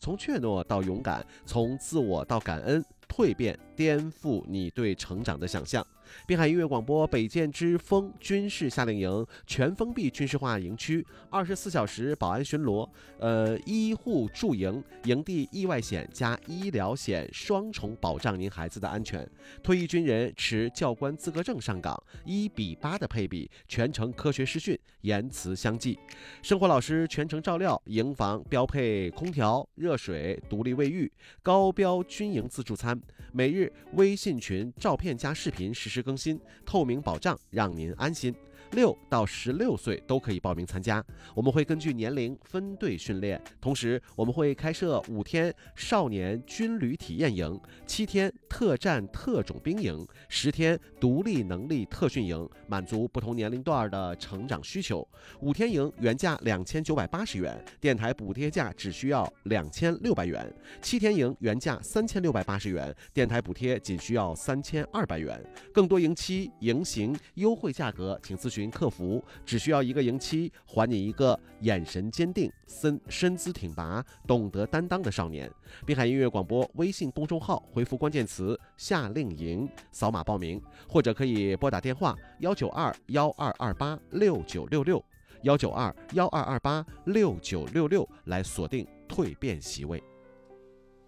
从怯懦到勇敢，从自我到感恩，蜕变颠覆你对成长的想象。滨海音乐广播北建之风军事夏令营全封闭军事化营区，24小时保安巡逻，医护驻营，营地意外险加医疗险双重保障您孩子的安全。退役军人持教官资格证上岗，1:8的配比，全程科学实训，言辞相济。生活老师全程照料，营房标配空调、热水、独立卫浴，高标军营自助餐。每日微信群照片加视频实时更新，透明保障，让您安心。6到16岁都可以报名参加，我们会根据年龄分队训练，同时我们会开设5天少年军旅体验营、7天特战特种兵营、10天独立能力特训营，满足不同年龄段的成长需求。5天营原价2980元，电台补贴价只需要2600元；7天营原价3680元，电台补贴仅需要3200元。更多营期、营型优惠价格，请咨询客服，只需要1个营期，还你一个眼神坚定、身姿挺拔、懂得担当的少年。滨海音乐广播微信公众号回复关键词夏令营，扫码报名，或者可以拨打电话192-1228-6966，192-1228-6966来锁定蜕变席位。